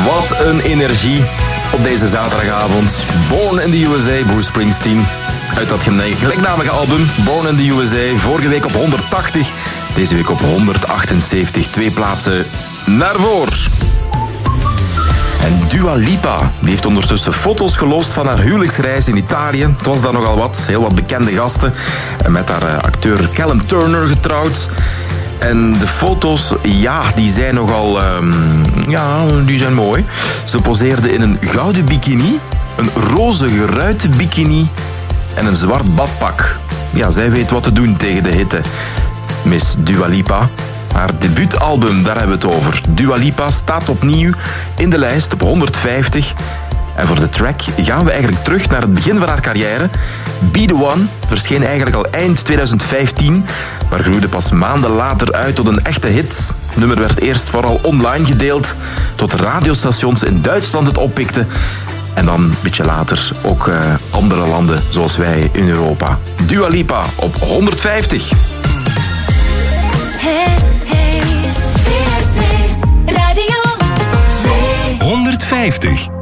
Wat een energie op deze zaterdagavond. Born in the USA, Bruce Springsteen. Uit dat gelijknamige album, Born in the USA. Vorige week op 180, deze week op 178. 2 plaatsen naar voren. En Dua Lipa die heeft ondertussen foto's gelost van haar huwelijksreis in Italië. Het was daar nogal wat, heel wat bekende gasten. En met haar acteur Callum Turner getrouwd. En de foto's, ja, die zijn nogal... die zijn mooi. Ze poseerde in een gouden bikini, een roze geruite bikini en een zwart badpak. Ja, zij weet wat te doen tegen de hitte. Miss Dua Lipa. Haar debuutalbum, daar hebben we het over. Dua Lipa staat opnieuw in de lijst op 150. En voor de track gaan we eigenlijk terug naar het begin van haar carrière. Be The One verscheen eigenlijk al eind 2015, maar groeide pas maanden later uit tot een echte hit. Het nummer werd eerst vooral online gedeeld, tot radiostations in Duitsland het oppikten. En dan, een beetje later, ook andere landen zoals wij in Europa. Dua Lipa op 150. Hey, hey, VRT Radio 2. 150.